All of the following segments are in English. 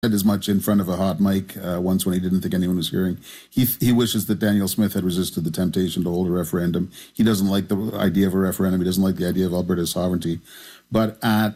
as much in front of a hot mic once when he didn't think anyone was hearing. He wishes that Danielle Smith had resisted the temptation to hold a referendum. He doesn't like the idea of a referendum. He doesn't like the idea of Alberta's sovereignty. But at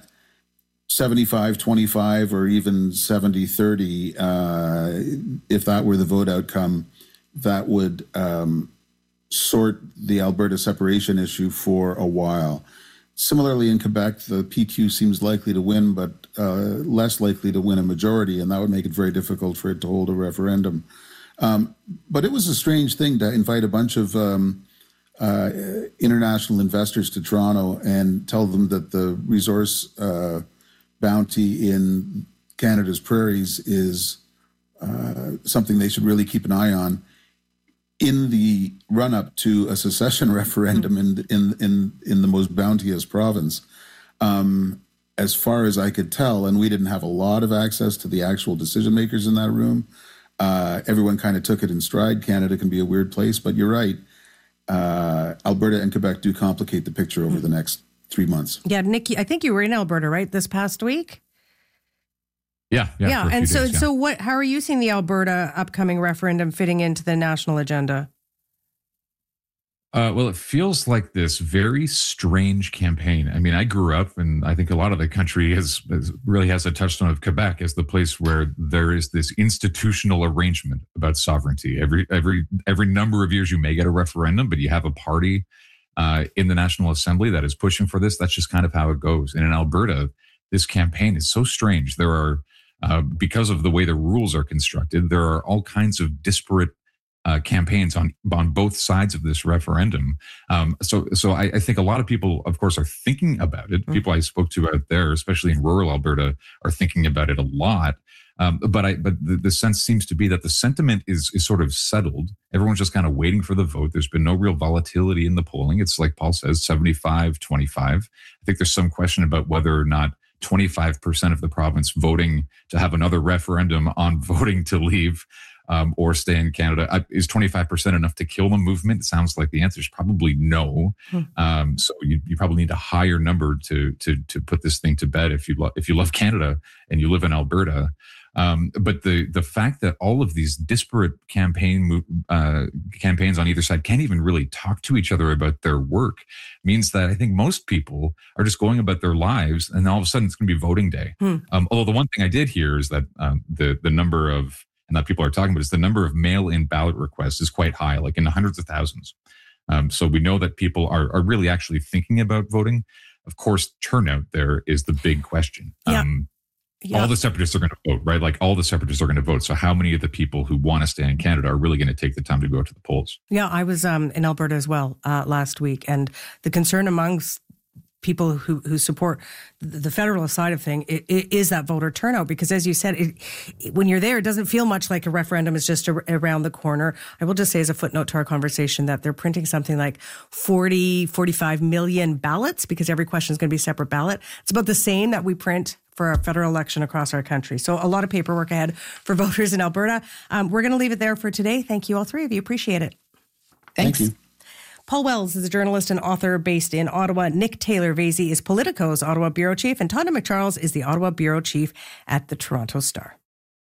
75-25 or even 70-30, if that were the vote outcome, that would sort the Alberta separation issue for a while. Similarly, in Quebec, the PQ seems likely to win, but less likely to win a majority, and that would make it very difficult for it to hold a referendum. But it was a strange thing to invite a bunch of international investors to Toronto and tell them that the resource bounty in Canada's prairies is something they should really keep an eye on in the run-up to a secession referendum in the most bounteous province. As far as I could tell, and we didn't have a lot of access to the actual decision makers in that room, everyone kind of took it in stride. Canada can be a weird place, but you're right. Alberta and Quebec do complicate the picture over the next 3 months. Yeah, Nikki, I think you were in Alberta, right, this past week? Yeah. And so how are you seeing the Alberta upcoming referendum fitting into the national agenda? Well, it feels like this very strange campaign. I mean, I grew up, and I think a lot of the country really has a touchstone of Quebec as the place where there is this institutional arrangement about sovereignty. Every number of years, you may get a referendum, but you have a party in the National Assembly that is pushing for this. That's just kind of how it goes. And in Alberta, this campaign is so strange. There are, because of the way the rules are constructed, there are all kinds of disparate campaigns on both sides of this referendum. So I think a lot of people, of course, are thinking about it. People I spoke to out there, especially in rural Alberta, are thinking about it a lot. But the sense seems to be that the sentiment is sort of settled. Everyone's just kind of waiting for the vote. There's been no real volatility in the polling. It's like Paul says, 75-25. I think there's some question about whether or not 25% of the province voting to have another referendum on voting to leave or stay in Canada. Is 25% enough to kill the movement? It sounds like the answer is probably no. So you probably need a higher number to put this thing to bed if you love Canada and you live in Alberta. But the fact that all of these disparate campaigns on either side can't even really talk to each other about their work means that I think most people are just going about their lives, and all of a sudden it's going to be voting day. Although the one thing I did hear is that the number of, and that people are talking about, is the number of mail-in ballot requests is quite high, like in the hundreds of thousands. So we know that people are really actually thinking about voting. Of course, turnout there is the big question. All the separatists are going to vote, right? Like all the separatists are going to vote. So how many of the people who want to stay in Canada are really going to take the time to go to the polls? Yeah, I was in Alberta as well last week. And the concern amongst people who support the federalist side of thing is that voter turnout, because as you said, when you're there, it doesn't feel much like a referendum is just around the corner. I will just say as a footnote to our conversation that they're printing something like 45 million ballots, because every question is going to be a separate ballot. It's about the same that we print for a federal election across our country. So a lot of paperwork ahead for voters in Alberta. We're going to leave it there for today. Thank you, all three of you. Appreciate it. Thanks. Thank you. Paul Wells is a journalist and author based in Ottawa. Nick Taylor-Vasey is Politico's Ottawa bureau chief, and Tonda McCharles is the Ottawa bureau chief at the Toronto Star.